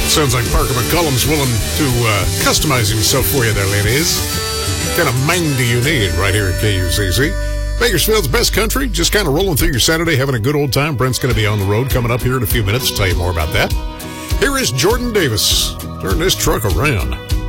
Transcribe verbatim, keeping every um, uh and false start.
Sounds like Parker McCollum's willing to uh, customize himself for you there, ladies. What kind of mind do you need right here at K U C C? Bakersfield's best country, just kind of rolling through your Saturday, having a good old time. Brent's going to be on the road coming up here in a few minutes. Tell you more about that. Here is Jordan Davis. Turn this truck around.